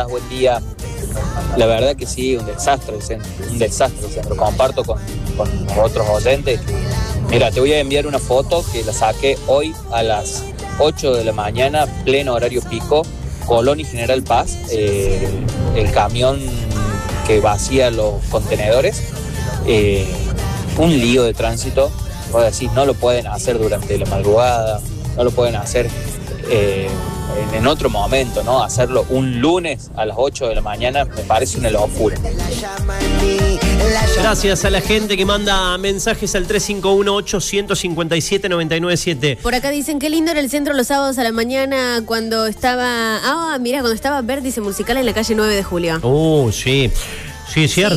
buen día. La verdad que sí, un desastre el centro. Comparto con otros oyentes. Mira, te voy a enviar una foto que la saqué hoy a las 8 de la mañana, pleno horario pico, Colón y General Paz, el camión que vacía los contenedores, un lío de tránsito. Voy a decir, no lo pueden hacer durante la madrugada, no lo pueden hacer en otro momento, ¿no? Hacerlo un lunes a las 8 de la mañana me parece una locura. Gracias a la gente que manda mensajes al 351-857-997. Por acá dicen qué lindo era el centro los sábados a la mañana cuando estaba... cuando estaba Vértice Musical en la calle 9 de Julio. Sí. Sí, es cierto.